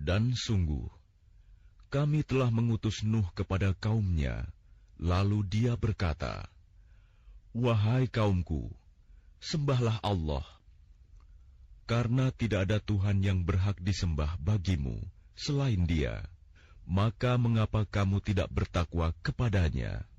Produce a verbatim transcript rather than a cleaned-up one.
Dan sungguh, kami telah mengutus Nuh kepada kaumnya, lalu dia berkata, "Wahai kaumku, sembahlah Allah, karena tidak ada Tuhan yang berhak disembah bagimu selain Dia, maka mengapa kamu tidak bertakwa kepadanya?"